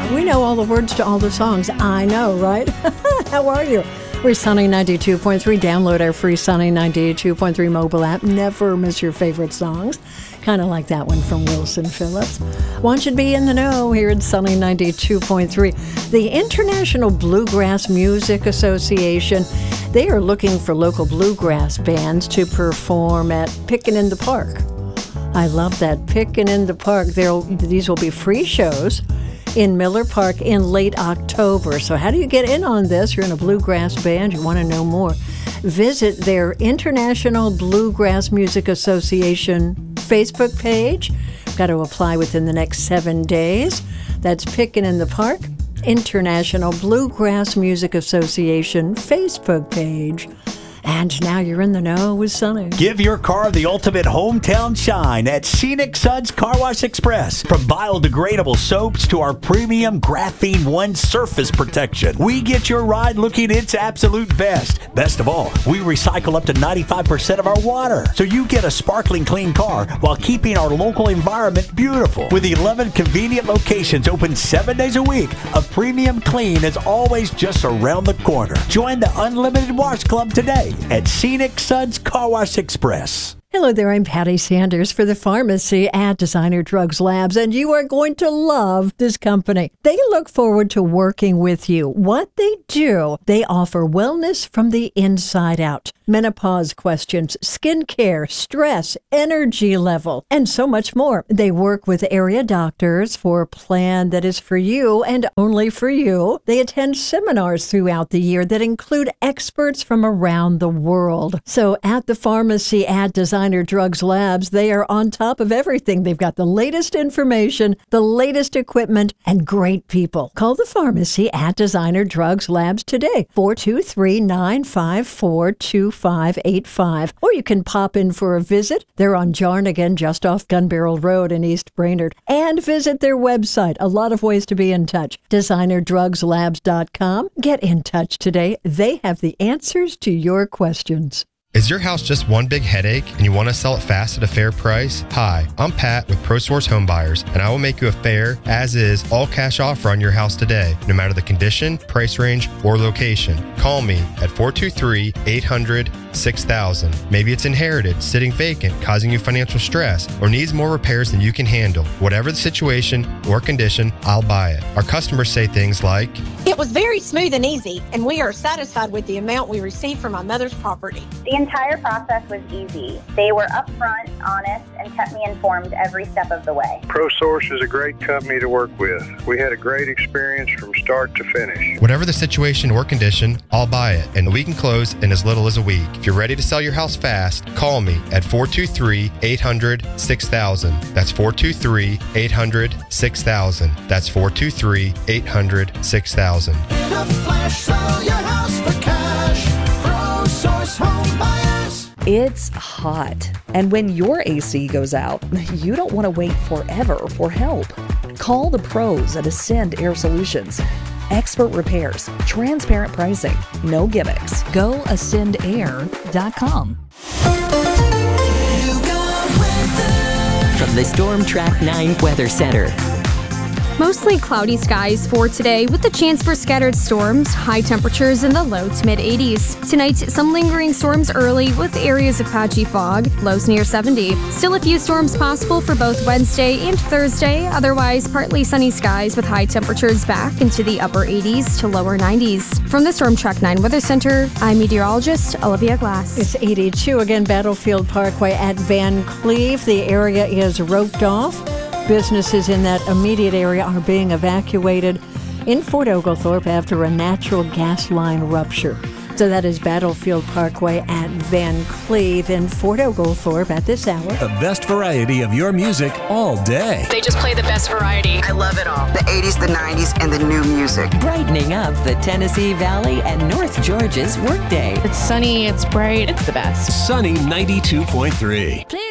We know all the words to all the songs. I know, right? How are you? We're Sunny 92.3. Download our free Sunny 92.3 mobile app. Never miss your favorite songs. Kind of like that one from Wilson Phillips. Want you to be in the know here at Sunny 92.3. The International Bluegrass Music Association, they are looking for local bluegrass bands to perform at Pickin' in the Park. I love that, Pickin' in the Park. These will be free shows in Miller Park in late October. So how do you get in on this? You're in a bluegrass band, you want to know more. Visit their International Bluegrass Music Association Facebook page. Got to apply within the next 7 days. That's Pickin' in the Park, International Bluegrass Music Association Facebook page. And now you're in the know with Sunny. Give your car the ultimate hometown shine at Scenic Suds Car Wash Express. From biodegradable soaps to our premium Graphene One surface protection, we get your ride looking its absolute best. Best of all, we recycle up to 95% of our water, so you get a sparkling clean car while keeping our local environment beautiful. With 11 convenient locations open 7 days a week, a premium clean is always just around the corner. Join the Unlimited Wash Club today at Scenic Suds Car Wash Express. Hello there, I'm Patty Sanders for the pharmacy at Designer Drugs Labs, and you are going to love this company. They look forward to working with you. What they do, they offer wellness from the inside out. Menopause questions, skincare, stress, energy level, and so much more. They work with area doctors for a plan that is for you and only for you. They attend seminars throughout the year that include experts from around the world. So at the pharmacy at Designer Drugs Labs, they are on top of everything. They've got the latest information, the latest equipment, and great people. Call the pharmacy at Designer Drugs Labs today, 423-954-2585. Or you can pop in for a visit. They're on Jarnigan, just off Gun Barrel Road in East Brainerd. And visit their website. A lot of ways to be in touch. DesignerDrugsLabs.com. Get in touch today. They have the answers to your questions. Is your house just one big headache and you want to sell it fast at a fair price? Hi, I'm Pat with ProSource Home Buyers, and I will make you a fair, as-is, all-cash offer on your house today, no matter the condition, price range, or location. Call me at 423-800-6000. Maybe it's inherited, sitting vacant, causing you financial stress, or needs more repairs than you can handle. Whatever the situation or condition, I'll buy it. Our customers say things like, "It was very smooth and easy, and we are satisfied with the amount we received from my mother's property." The entire process was easy. They were upfront, honest, and kept me informed every step of the way. ProSource is a great company to work with. We had a great experience from start to finish. whatever the situation or condition, I'll buy it, and we can close in as little as a week. If you're ready to sell your house fast, call me at 423-800-6000. That's 423-800-6000. That's 423-800-6000. In a flash, sell your house for cash. ProSource Home Buyers. It's hot, and when your AC goes out, you don't want to wait forever for help. Call the pros at Ascend Air Solutions. Expert repairs, transparent pricing, no gimmicks. Go ascendair.com. From the Storm Track 9 Weather Center. Mostly cloudy skies for today with the chance for scattered storms, high temperatures in the low to mid 80s. Tonight, some lingering storms early with areas of patchy fog, lows near 70. Still a few storms possible for both Wednesday and Thursday, otherwise partly sunny skies with high temperatures back into the upper 80s to lower 90s. From the Storm Track 9 Weather Center, I'm meteorologist Olivia Glass. It's 82 again, Battlefield Parkway at Van Cleve. The area is roped off. Businesses in that immediate area are being evacuated in Fort Oglethorpe after a natural gas line rupture. So that is Battlefield Parkway at Van Cleve in Fort Oglethorpe at this hour. The best variety of your music all day. They just play the best variety. I love it all. The 80s, the 90s, and the new music. Brightening up the Tennessee Valley and North Georgia's workday. It's sunny, it's bright, it's the best. Sunny 92.3.